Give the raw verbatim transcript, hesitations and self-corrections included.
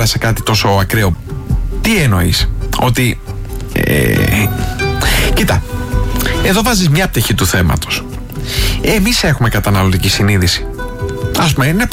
πάντα σε κάτι τόσο ακραίο. Τι εννοείς? Ότι ε, κοίτα, εδώ βάζεις μια πτυχή του θέματος. Εμείς έχουμε καταναλωτική συνείδηση. Ας πούμε, είναι